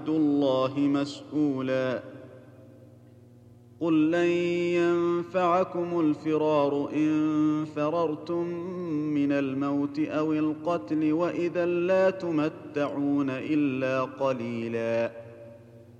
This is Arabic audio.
الله مسؤولا قل لن ينفعكم الفرار إن فررتم من الموت أو القتل وإذا لا تمتعون إلا قليلا